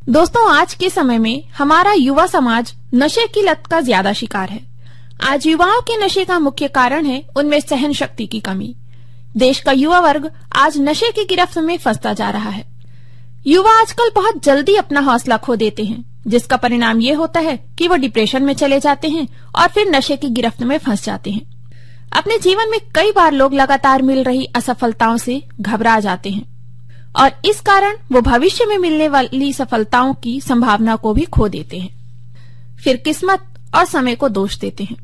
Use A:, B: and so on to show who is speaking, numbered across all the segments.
A: दोस्तों, आज के समय में हमारा युवा समाज नशे की लत का ज्यादा शिकार है। आज युवाओं के नशे का मुख्य कारण है उनमें सहन शक्ति की कमी। देश का युवा वर्ग आज नशे की गिरफ्त में फंसता जा रहा है। युवा आजकल बहुत जल्दी अपना हौसला खो देते हैं, जिसका परिणाम ये होता है कि वो डिप्रेशन में चले जाते हैं और फिर नशे की गिरफ्त में फंस जाते हैं। अपने जीवन में कई बार लोग लगातार मिल रही असफलताओं से घबरा जाते हैं और इस कारण वो भविष्य में मिलने वाली सफलताओं की संभावना को भी खो देते हैं। फिर किस्मत और समय को दोष देते हैं।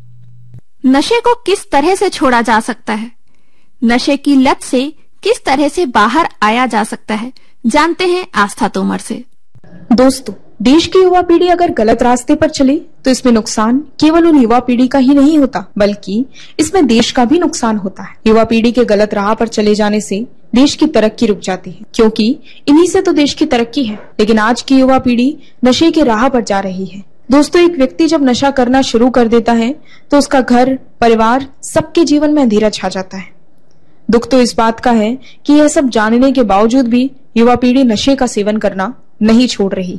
A: नशे को किस तरह से छोड़ा जा सकता है? नशे की लत से किस तरह से बाहर आया जा सकता है, जानते हैं आस्था तोमर से।
B: दोस्तों, देश की युवा पीढ़ी अगर गलत रास्ते पर चले तो इसमें नुकसान केवल उन युवा पीढ़ी का ही नहीं होता, बल्कि इसमें देश का भी नुकसान होता है। युवा पीढ़ी के गलत राह पर चले जाने से देश की तरक्की रुक जाती है, क्योंकि इन्हीं से तो देश की तरक्की है। लेकिन आज की युवा पीढ़ी नशे के राह पर जा रही है। दोस्तों, एक व्यक्ति जब नशा करना शुरू कर देता है तो उसका घर, परिवार, सबके जीवन में अंधेरा छा जाता है। दुख तो इस बात का है कि यह सब जानने के बावजूद भी युवा पीढ़ी नशे का सेवन करना नहीं छोड़ रही।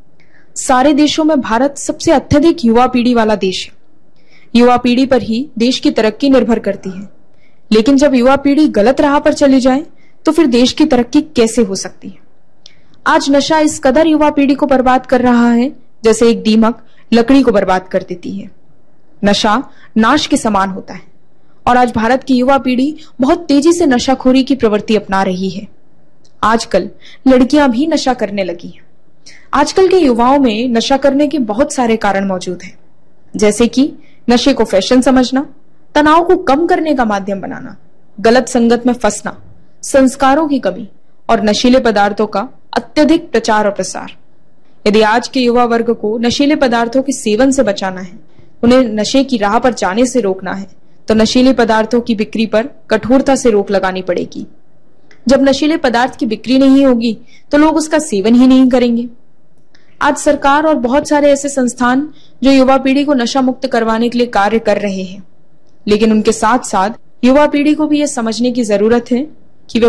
B: सारे देशों में भारत सबसे अत्यधिक युवा पीढ़ी वाला देश है। युवा पीढ़ी पर ही देश की तरक्की निर्भर करती है। लेकिन जब युवा पीढ़ी गलत राह पर चली जाए तो फिर देश की तरक्की कैसे हो सकती है? आज नशा इस कदर युवा पीढ़ी को बर्बाद कर रहा है जैसे एक दीमक लकड़ी को बर्बाद कर देती है। नशा नाश के समान होता है और आज भारत की युवा पीढ़ी बहुत तेजी से नशाखोरी की प्रवृत्ति अपना रही है। आजकल लड़कियां भी नशा करने लगी हैं। आजकल के युवाओं में नशा करने के बहुत सारे कारण मौजूद हैं, जैसे कि नशे को फैशन समझना, तनाव को कम करने का माध्यम बनाना, गलत संगत में फंसना, संस्कारों की कमी और नशीले पदार्थों का अत्यधिक प्रचार और प्रसार। यदि आज के युवा वर्ग को नशीले पदार्थों के सेवन से बचाना है, उन्हें नशे की राह पर जाने से रोकना है, तो नशीले पदार्थों की बिक्री पर कठोरता से रोक लगानी पड़ेगी। जब नशीले पदार्थ की बिक्री नहीं होगी तो लोग उसका सेवन ही नहीं करेंगे। आज सरकार और बहुत सारे ऐसे संस्थान जो युवा पीढ़ी को नशा मुक्त करवाने के लिए कार्य कर रहे हैं, लेकिन उनके साथ साथ युवा पीढ़ी को भी यह समझने की जरूरत है